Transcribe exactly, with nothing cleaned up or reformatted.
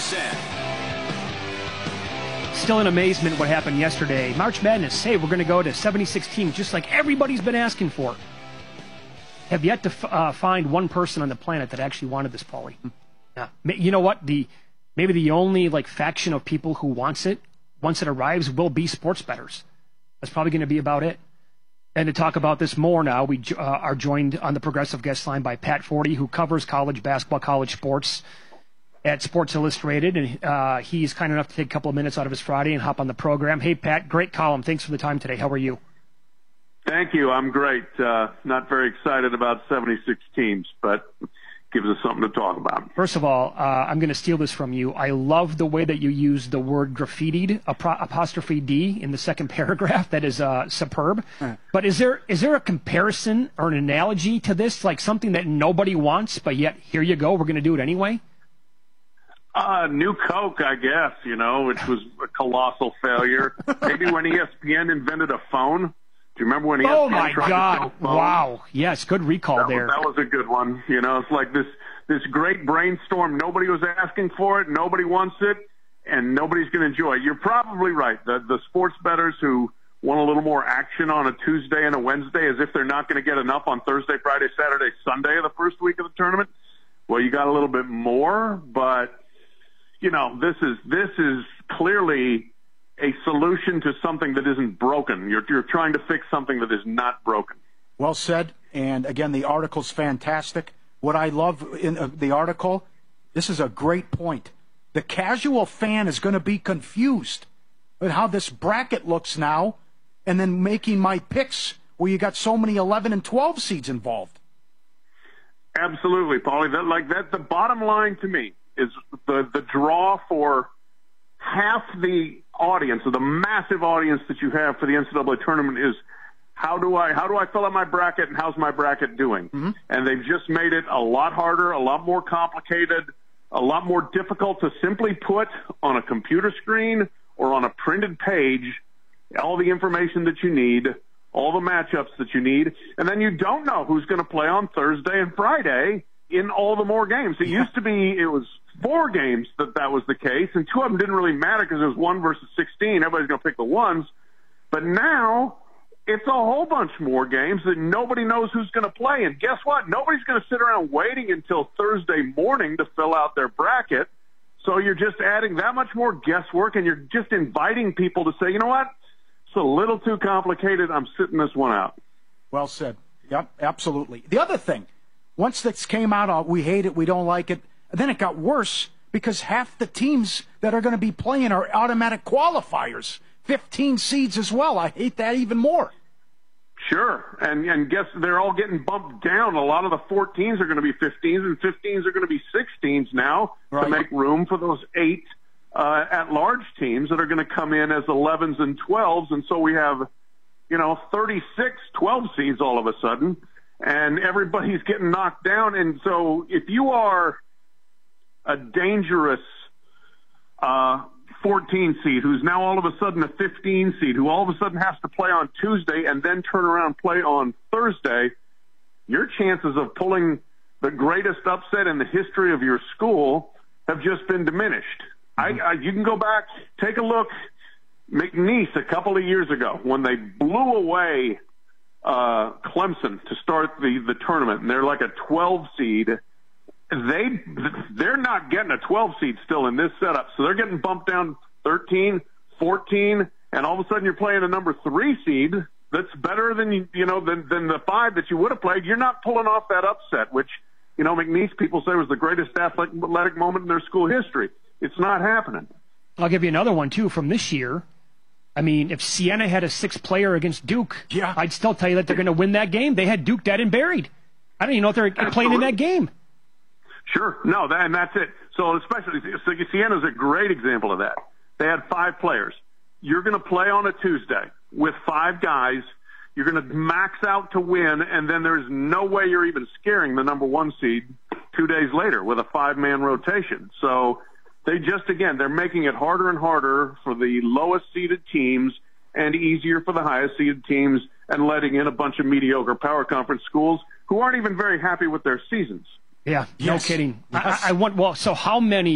Seth. Still in amazement what happened yesterday. March Madness, hey, we're going to go to seventy-six teams, just like everybody's been asking for. Have yet to f- uh, find one person on the planet that actually wanted this, Paulie. Yeah. You know what? The maybe the only like faction of people who wants it, once it arrives, will be sports bettors. That's probably going to be about it. And to talk about this more now, we uh, are joined on the Progressive Guest Line by Pat Forty, who covers college basketball, college sports at Sports Illustrated, and uh, he's kind enough to take a couple of minutes out of his Friday and hop on the program. Hey, Pat, great column. Thanks for the time today. How are you? Thank you. I'm great. Uh, not very excited about seventy-six teams, but gives us something to talk about. First of all, uh, I'm going to steal this from you. I love the way that you use the word graffitied, apro- apostrophe D, in the second paragraph. That is uh, superb. Right. But is there is there a comparison or an analogy to this, like something that nobody wants, but yet here you go, we're going to do it anyway? Uh, New Coke, I guess, you know, which was a colossal failure. Maybe when E S P N invented a phone. Do you remember when E S P N Oh, my tried God. to sell phones? Wow. Yes, good recall that there. Was, that was a good one. You know, it's like this, this great brainstorm. Nobody was asking for it. Nobody wants it, and nobody's going to enjoy it. You're probably right. The, the sports bettors who want a little more action on a Tuesday and a Wednesday, as if they're not going to get enough on Thursday, Friday, Saturday, Sunday of the first week of the tournament. Well, you got a little bit more, but you know, this is this is clearly a solution to something that isn't broken. You're you're trying to fix something that is not broken. Well said. And again, the article's fantastic. What I love in uh, the article, this is a great point. The casual fan is going to be confused with how this bracket looks now, and then making my picks where you got so many eleven and twelve seeds involved. Absolutely, Paulie. That like that. The bottom line to me is the, the draw for half the audience, or the massive audience that you have for the N C double A tournament, is how do I how do I fill out my bracket, and how's my bracket doing? Mm-hmm. And they've just made it a lot harder, a lot more complicated, a lot more difficult to simply put on a computer screen or on a printed page all the information that you need, all the matchups that you need, and then you don't know who's going to play on Thursday and Friday in all the more games. It yeah. used to be it was four games that that was the case, and two of them didn't really matter because it was one versus sixteen. Everybody's going to pick the ones. But now it's a whole bunch more games that nobody knows who's going to play. And guess what? Nobody's going to sit around waiting until Thursday morning to fill out their bracket. So you're just adding that much more guesswork, and you're just inviting people to say, you know what? It's a little too complicated. I'm sitting this one out. Well said. Yep, absolutely. The other thing, once this came out, we hate it, we don't like it. Then it got worse because half the teams that are going to be playing are automatic qualifiers, fifteen seeds as well. I hate that even more. Sure, and and guess they're all getting bumped down. A lot of the fourteens are going to be fifteens, and fifteens are going to be sixteens now right. to make room for those eight uh, at-large teams that are going to come in as elevens and twelves. And so we have, you know, thirty-six twelve seeds all of a sudden, and everybody's getting knocked down. And so if you are a dangerous uh, fourteen seed who's now all of a sudden a fifteen seed, who all of a sudden has to play on Tuesday and then turn around and play on Thursday, your chances of pulling the greatest upset in the history of your school have just been diminished. Mm-hmm. I, I, you can go back, take a look. McNeese a couple of years ago when they blew away uh, Clemson to start the, the tournament, and they're like a twelve seed. They, they're not getting a twelve seed still in this setup, so they're getting bumped down thirteen, fourteen, and all of a sudden you're playing a number three seed that's better than you, you know than, than the five that you would have played. You're not pulling off that upset, which, you know, McNeese people say was the greatest athletic moment in their school history. It's not happening. I'll give you another one, too, from this year. I mean, if Siena had a six-player against Duke, yeah. I'd still tell you that they're going to win that game. They had Duke dead and buried. I don't even know if they're Absolutely. playing in that game. Sure. No, that, and that's it. So especially, so Siena's a great example of that. They had five players. You're going to play on a Tuesday with five guys. You're going to max out to win, and then there's no way you're even scaring the number one seed two days later with a five-man rotation. So they just, again, they're making it harder and harder for the lowest-seeded teams and easier for the highest-seeded teams, and letting in a bunch of mediocre power conference schools who aren't even very happy with their seasons. Yeah, yes. no kidding. Yes. I, I want, well, so how many